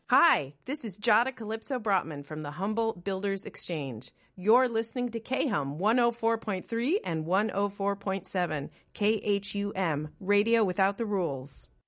Hi, this is Jada Calypso Brotman from the Humboldt Builders Exchange. You're listening to KHUM 104.3 and 104.7, KHUM, Radio Without the Rules.